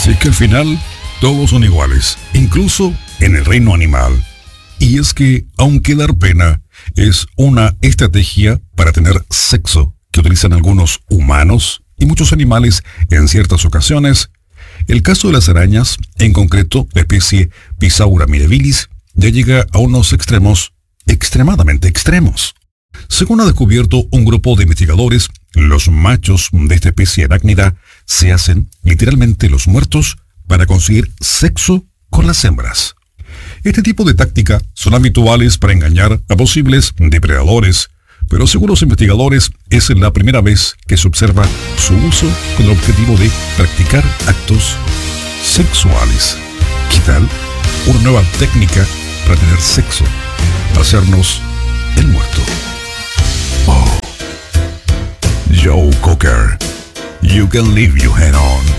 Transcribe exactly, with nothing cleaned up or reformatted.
Así que al final todos son iguales, incluso en el reino animal. Y es que, aunque dar pena es una estrategia para tener sexo que utilizan algunos humanos y muchos animales en ciertas ocasiones, el caso de las arañas, en concreto la especie Pisaura mirabilis, ya llega a unos extremos extremadamente extremos. Según ha descubierto un grupo de investigadores, los machos de esta especie arácnida se hacen literalmente los muertos para conseguir sexo con las hembras. Este tipo de táctica son habituales para engañar a posibles depredadores, pero según los investigadores es la primera vez que se observa su uso con el objetivo de practicar actos sexuales. ¿Qué tal? Una nueva técnica para tener sexo, hacernos el muerto. Oh. Joe Cocker, you can leave your head on.